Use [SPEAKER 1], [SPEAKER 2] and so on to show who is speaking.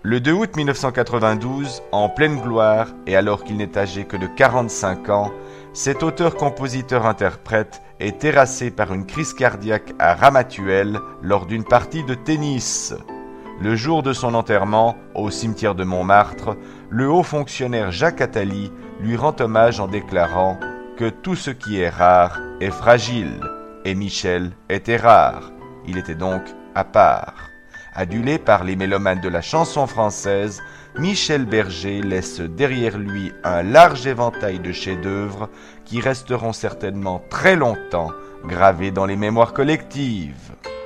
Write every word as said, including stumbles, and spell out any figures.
[SPEAKER 1] Le deux août mille neuf cent quatre-vingt-douze, en pleine gloire et alors qu'il n'est âgé que de quarante-cinq ans, cet auteur-compositeur-interprète est terrassé par une crise cardiaque à Ramatuelle lors d'une partie de tennis. Le jour de son enterrement, au cimetière de Montmartre, le haut fonctionnaire Jacques Attali lui rend hommage en déclarant que tout ce qui est rare est fragile, et Michel était rare. Il était donc à part. Adulé par les mélomanes de la chanson française, Michel Berger laisse derrière lui un large éventail de chefs-d'œuvre qui resteront certainement très longtemps gravés dans les mémoires collectives.